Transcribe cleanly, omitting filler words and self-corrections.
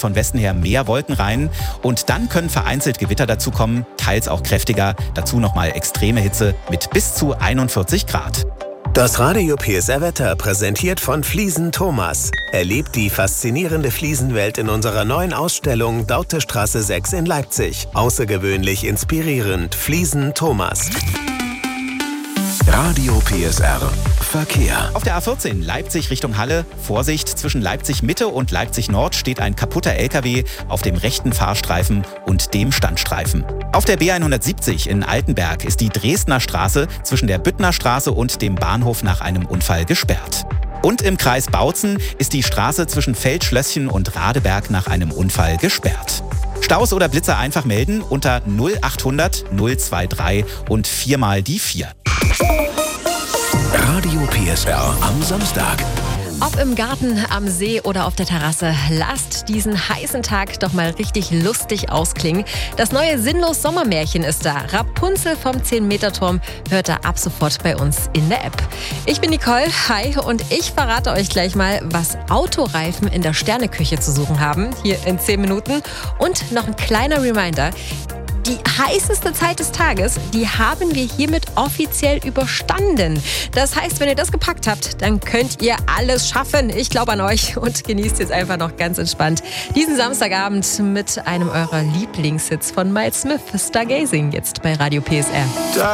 von Westen her mehr Wolken rein. Und dann können vereinzelt Gewitter dazukommen, teils auch kräftiger. Dazu nochmal extreme Hitze mit bis zu 41 Grad. Das Radio PSR Wetter präsentiert von Fliesen Thomas. Erlebt die faszinierende Fliesenwelt in unserer neuen Ausstellung Dautestraße 6 in Leipzig. Außergewöhnlich inspirierend. Fliesen Thomas. Radio PSR Verkehr. Auf der A14 Leipzig Richtung Halle. Vorsicht, zwischen Leipzig Mitte und Leipzig Nord steht ein kaputter LKW auf dem rechten Fahrstreifen und dem Standstreifen. Auf der B170 in Altenberg ist die Dresdner Straße zwischen der Büttner Straße und dem Bahnhof nach einem Unfall gesperrt. Und im Kreis Bautzen ist die Straße zwischen Feldschlösschen und Radeberg nach einem Unfall gesperrt. Staus oder Blitzer einfach melden unter 0800 023 und 4 mal die 4. Radio PSR am Samstag. Ob im Garten, am See oder auf der Terrasse, lasst diesen heißen Tag doch mal richtig lustig ausklingen. Das neue Sinnlos Sommermärchen ist da. Rapunzel vom 10-Meter-Turm hört ihr ab sofort bei uns in der App. Ich bin Nicole, hi, und ich verrate euch gleich mal, was Autoreifen in der Sterneküche zu suchen haben, hier in 10 Minuten. Und noch ein kleiner Reminder. Die heißeste Zeit des Tages, die haben wir hiermit offiziell überstanden. Das heißt, wenn ihr das gepackt habt, dann könnt ihr alles schaffen. Ich glaube an euch und genießt jetzt einfach noch ganz entspannt diesen Samstagabend mit einem eurer Lieblingshits von Miles Smith, Stargazing, jetzt bei Radio PSR.